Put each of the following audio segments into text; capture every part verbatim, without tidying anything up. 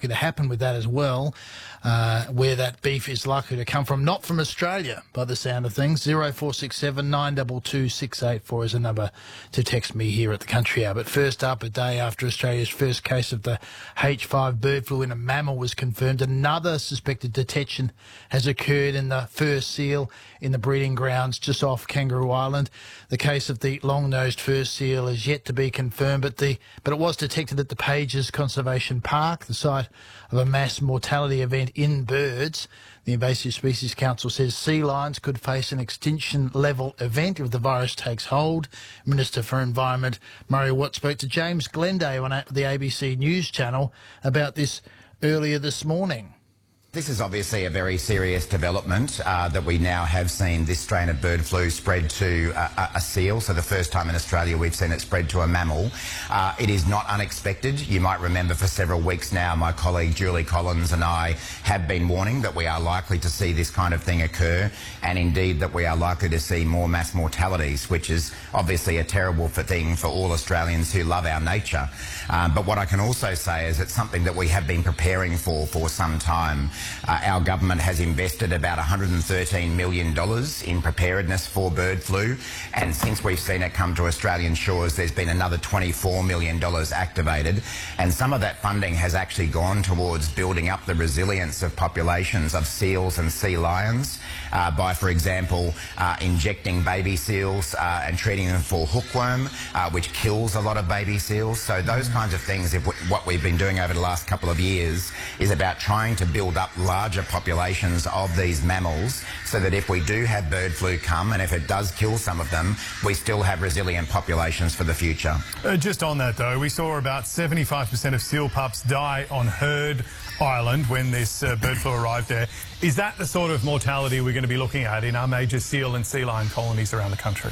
likely to happen with that as well, uh, where that beef is likely to come from. Not from Australia, by the sound of things. zero four six seven nine two two six eight four is a number to text me here at the Country Hour. But first up, a day after Australia's first case of the H five bird flu in a mammal was confirmed, another suspected detection has occurred in the fur seal in the breeding grounds just off Kangaroo Island. The case of the long-nosed fur seal is yet to be confirmed, but the but it was detected at the Pages Conservation Park, the site of a mass mortality event in birds. The Invasive Species Council says sea lions could face an extinction-level event if the virus takes hold. Minister for Environment Murray Watt spoke to James Glenday on the A B C News channel about this earlier this morning. This is obviously a very serious development uh, that we now have seen this strain of bird flu spread to a, a seal. So the first time in Australia we've seen it spread to a mammal. Uh, it is not unexpected. You might remember for several weeks now my colleague Julie Collins and I have been warning that we are likely to see this kind of thing occur, and indeed that we are likely to see more mass mortalities, which is obviously a terrible thing for all Australians who love our nature. Um, but what I can also say is it's something that we have been preparing for for some time. Uh, our government has invested about one hundred thirteen million dollars in preparedness for bird flu, and since we've seen it come to Australian shores, there's been another twenty-four million dollars activated, and some of that funding has actually gone towards building up the resilience of populations of seals and sea lions uh, by, for example, uh, injecting baby seals uh, and treating them for hookworm, uh, which kills a lot of baby seals. So those kinds of things, if what we've been doing over the last couple of years is about trying to build up larger populations of these mammals so that if we do have bird flu come and if it does kill some of them, we still have resilient populations for the future. Uh, just on that though, we saw about seventy-five percent of seal pups die on Heard Island when this uh, bird flu arrived there. Is that the sort of mortality we're going to be looking at in our major seal and sea lion colonies around the country?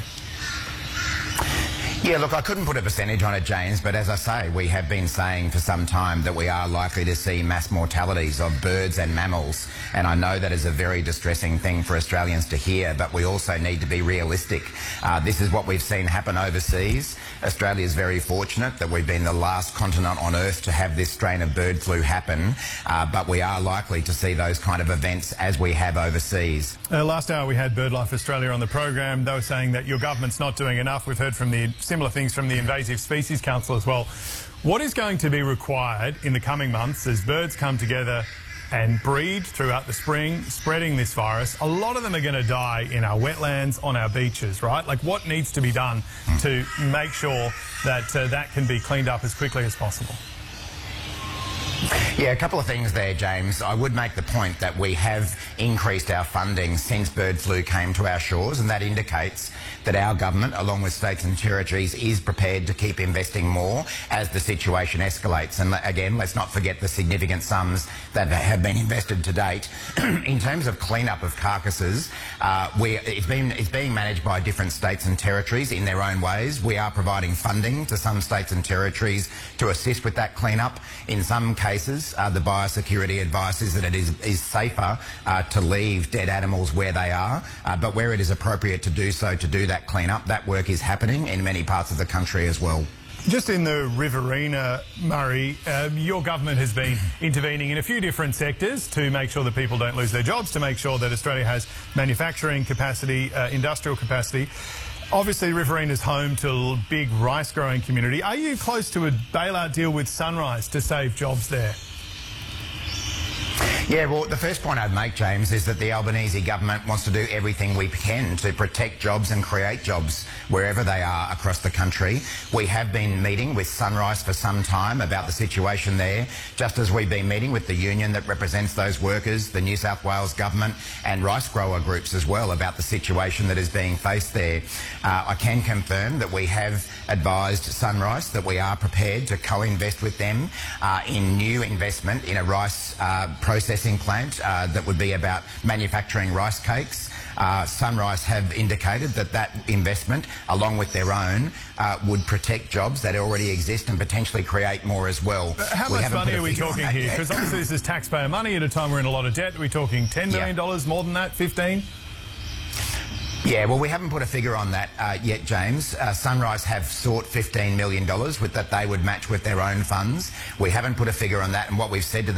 Yeah, look, I couldn't put a percentage on it, James, but as I say, we have been saying for some time that we are likely to see mass mortalities of birds and mammals, and I know that is a very distressing thing for Australians to hear, but we also need to be realistic. Uh, this is what we've seen happen overseas. Australia is very fortunate that we've been the last continent on Earth to have this strain of bird flu happen, uh, but we are likely to see those kind of events as we have overseas. Uh, last hour we had BirdLife Australia on the program. They were saying that your government's not doing enough. We've heard from the similar things from the Invasive Species Council as well. What is going to be required in the coming months as birds come together and breed throughout the spring, spreading this virus? A lot of them are going to die in our wetlands, on our beaches, right? Like, what needs to be done to make sure that uh, that can be cleaned up as quickly as possible? Yeah, a couple of things there, James. I would make the point that we have increased our funding since bird flu came to our shores, and that indicates that our government, along with states and territories, is prepared to keep investing more as the situation escalates. And again, let's not forget the significant sums that have been invested to date. In terms of clean-up of carcasses, uh, we, it's, been, it's being managed by different states and territories in their own ways. We are providing funding to some states and territories to assist with that clean-up. In some cases, uh, the biosecurity advice is that it is, is safer uh, to leave dead animals where they are, uh, but where it is appropriate to do so, to do that clean-up, that work is happening in many parts of the country as well. Just in the Riverina, Murray, uh, your government has been intervening in a few different sectors to make sure that people don't lose their jobs, to make sure that Australia has manufacturing capacity, uh, industrial capacity. Obviously, Riverina is home to a big rice-growing community. Are you close to a bailout deal with Sunrise to save jobs there? Yeah, well, the first point I'd make, James, is that the Albanese government wants to do everything we can to protect jobs and create jobs wherever they are across the country. We have been meeting with Sunrise for some time about the situation there, just as we've been meeting with the union that represents those workers, the New South Wales government and rice grower groups as well about the situation that is being faced there. Uh, I can confirm that we have advised Sunrise that we are prepared to co-invest with them uh, in new investment in a rice uh, processing plant uh, that would be about manufacturing rice cakes. Uh, Sunrise have indicated that that investment, along with their own, uh, would protect jobs that already exist and potentially create more as well. But how we much money are we talking here? Because obviously this is taxpayer money at a time we're in a lot of debt. Are we talking ten million dollars, yeah. More than that, fifteen? Yeah, well, we haven't put a figure on that uh, yet, James. Uh, Sunrise have sought fifteen million dollars with that they would match with their own funds. We haven't put a figure on that, and what we've said to them